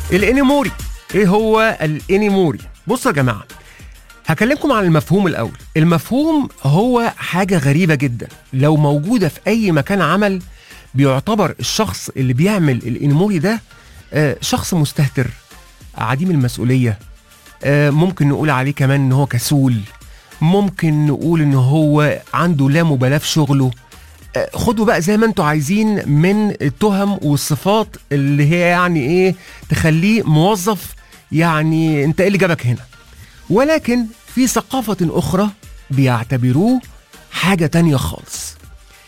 الانيموري. ايه هو الانيموري؟ بصوا يا جماعه، هكلمكم عن المفهوم الاول. المفهوم هو حاجه غريبه جدا، لو موجوده في اي مكان عمل بيعتبر الشخص اللي بيعمل الانيموري ده شخص مستهتر، عديم المسؤوليه. ممكن نقول عليه كمان ان هو كسول، ممكن نقول ان هو عنده لا مبالاه في شغله. خدوا بقى زي ما انتوا عايزين من التهم والصفات اللي هي يعني ايه تخليه موظف، يعني انت ايه اللي جابك هنا. ولكن في ثقافة اخرى بيعتبروه حاجة تانية خالص.